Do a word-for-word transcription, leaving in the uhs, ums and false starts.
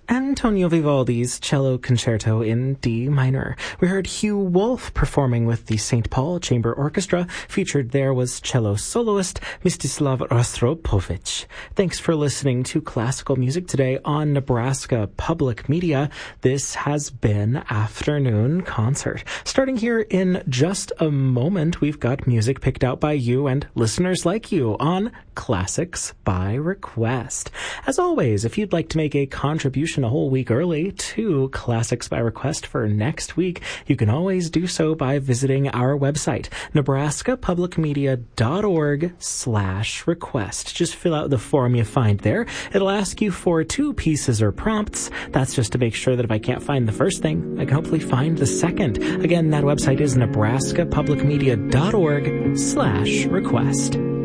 Antonio Vivaldi's Cello Concerto in D minor. We heard Hugh Wolf performing with the Saint Paul Chamber Orchestra. Featured there was cello soloist Mstislav Rostropovich. Thanks for listening to classical music today on Nebraska Public Media. This has been Afternoon Concert. Starting here in just a moment, we've got music picked out by you and listeners like you on Classics by Request. As always, if you'd like to make a contribution a whole week early to Classics by Request for next week, you can always do so by visiting our website, nebraskapublicmedia.org slash request. Just fill out the form you find there. It'll ask you for two pieces or prompts. That's just to make sure that if I can't find the first thing, I can hopefully find the second. Again, that website is nebraskapublicmedia.org slash request.